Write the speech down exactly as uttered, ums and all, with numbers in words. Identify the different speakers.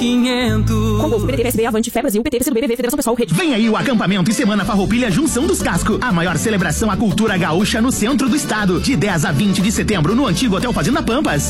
Speaker 1: Concurso P D T P S B, Avante, Fé Brasil, P T, P C do B B V, Federação Pessoal, Rede.
Speaker 2: Vem aí o acampamento e Semana Farroupilha Junção dos Casco, a maior celebração à cultura gaúcha no centro do estado, de dez a vinte de setembro no antigo Hotel Fazenda Pampas.